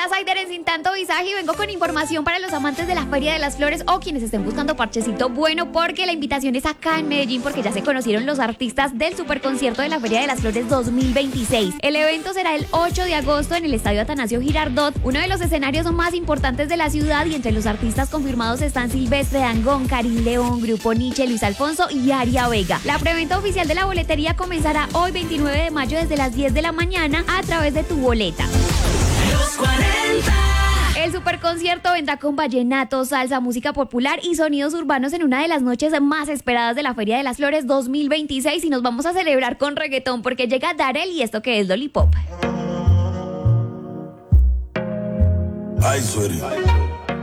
Hola, soy Deren Sin Tanto Visaje y vengo con información para los amantes de la Feria de las Flores o quienes estén buscando parchecito bueno, porque la invitación es acá en Medellín, porque ya se conocieron los artistas del superconcierto de la Feria de las Flores 2026. El evento será el 8 de agosto en el Estadio Atanasio Girardot, uno de los escenarios más importantes de la ciudad, y entre los artistas confirmados están Silvestre Dangond, Karim León, Grupo Niche, Luis Alfonso y Aria Vega. La preventa oficial de la boletería comenzará hoy 29 de mayo desde las 10 de la mañana a través de Tu Boleta. Los 40. El superconcierto vendrá con vallenato, salsa, música popular y sonidos urbanos en una de las noches más esperadas de la Feria de las Flores 2026, y nos vamos a celebrar con reggaetón porque llega Darel y esto que es Lollipop. Ay, sueri.